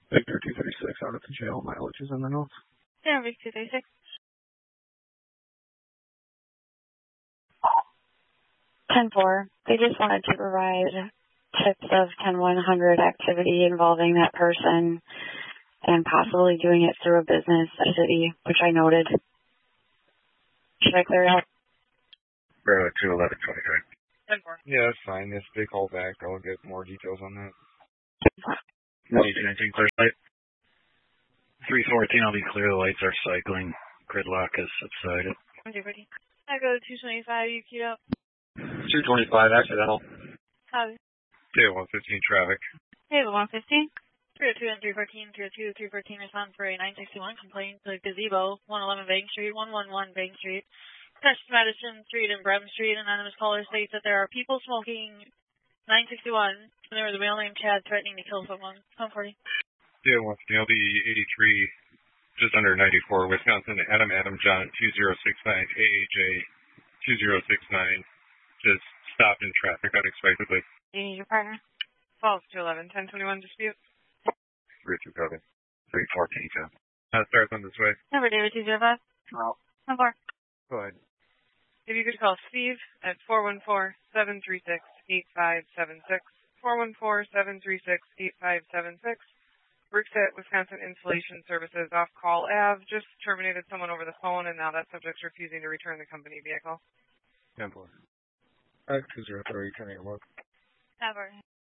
Victor 236 out at the jail. Mileage is in the notes. Yeah, Victor 236. 10-4. They just wanted to provide tips of 10-100 activity involving that person and possibly doing it through a business entity, which I noted. Should I clear it up? Bravo 211-23. 10-4. Yeah, that's fine. If they call back, I'll get more details on that. No, you can clear light. 314, I'll be clear. The lights are cycling. Gridlock has subsided. 240. I go to 225, you queued up. 225, accidental. Copy. Table 115, traffic. Table 115. 302 and 314, 302, 314 respond for a 961 complaint to gazebo, 111 Bank Street, 111 Bank Street. Touched Madison Street and Bremen Street. Anonymous caller states that there are people smoking 961, and there was a male named Chad threatening to kill someone. 140. Yeah, once again, LD 83, just under 94, Wisconsin, Adam John 2069, AAJ 2069, just stopped in traffic unexpectedly. Do you need your partner? Falls 211, 1021 dispute. 32 copy. 314 copy. Starts on this way. Number David 205. Oh. 1-4. Go ahead. If you could call Steve at 414-736-8576. 414-736-8576. Works at Wisconsin Insulation Services off Call Ave. Just terminated someone over the phone, and now that subject's refusing to return the company vehicle. 10-4. 203, turning your look. 10-4.